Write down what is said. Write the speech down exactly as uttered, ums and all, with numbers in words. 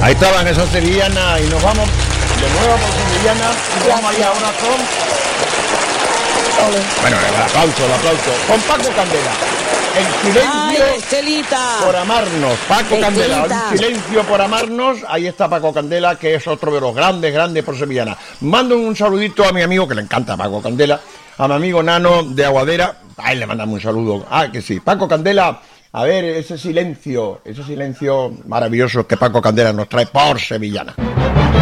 Ahí estaban esas sevillanas y nos vamos de nuevo por sevillanas y vamos allá ahora con... Bueno, el aplauso, el aplauso. Con Paco Candela. El silencio Ay, Estelita. por amarnos. Paco Estelita. Candela, el silencio por amarnos. Ahí está Paco Candela, que es otro de los grandes, grandes por sevillana. Mando un saludito a mi amigo, que le encanta Paco Candela, a mi amigo Nano de Aguadera. A él le mandamos un saludo. Ah, que sí. Paco Candela, a ver, ese silencio, ese silencio maravilloso que Paco Candela nos trae por sevillana.